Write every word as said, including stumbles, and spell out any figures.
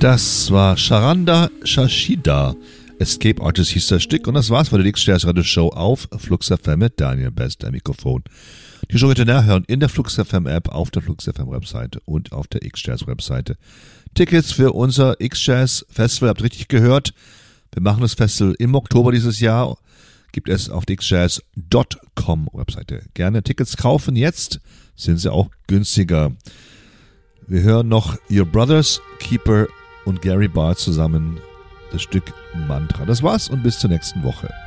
Das war Charanda Shashida. Escape Artist hieß das Stück und das war's für die X-Jazz Radio Show auf Flux F M mit Daniel Best am Mikrofon. Die Show bitte nachhören in der Flux F M App, auf der Flux F M Webseite und auf der X-Jazz Webseite. Tickets für unser X-Jazz Festival, habt ihr richtig gehört. Wir machen das Festival im Oktober dieses Jahr. Gibt es auf der x jazz dot com Webseite. Gerne Tickets kaufen, jetzt sind sie auch günstiger. Wir hören noch Your Brothers Keeper und Gary Barr zusammen das Stück Mantra. Das war's und bis zur nächsten Woche.